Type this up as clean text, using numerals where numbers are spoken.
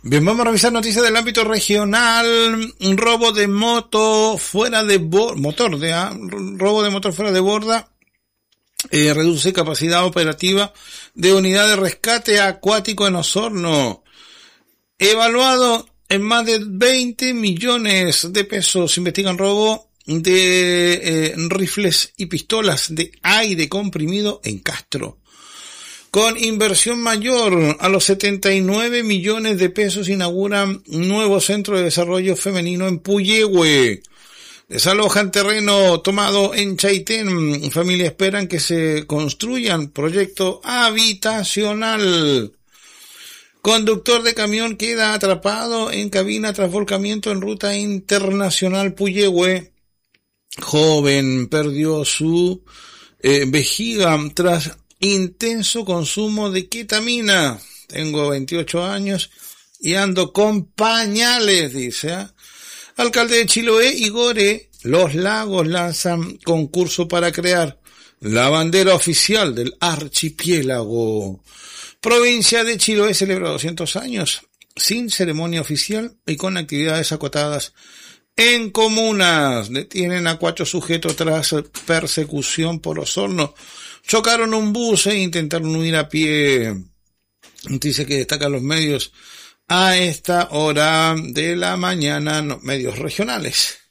Bien, vamos a revisar noticias del ámbito regional. Un robo de moto fuera de robo de motor fuera de borda. Reduce capacidad operativa de unidad de rescate acuático en Osorno. Evaluado en más de 20 millones de pesos. Investigan robo de rifles y pistolas de aire comprimido en Castro. Con inversión mayor a los 79 millones de pesos inauguran un nuevo centro de desarrollo femenino en Puyehue. Desalojan terreno tomado en Chaitén. Familias esperan que se construyan proyecto habitacional. Conductor de camión queda atrapado en cabina tras volcamiento en ruta internacional Puyehue. Joven perdió su vejiga tras intenso consumo de ketamina. Tengo 28 años y ando con pañales, dice. Alcalde de Chiloé y Gore, Los Lagos lanzan concurso para crear la bandera oficial del archipiélago. Provincia de Chiloé celebra 200 años sin ceremonia oficial y con actividades acotadas en comunas. Detienen a 4 sujetos tras persecución por Osorno. Chocaron un bus e intentaron huir a pie. Dice que destacan los medios a esta hora de la mañana, medios regionales.